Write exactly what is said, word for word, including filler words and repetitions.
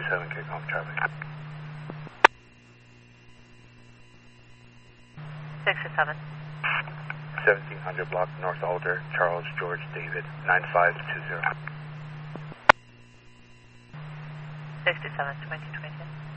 seven, kick off traffic. six two seven. seventeen hundred block North Alder, Charles George David, nine five two zero. six two seven, twenty twenty.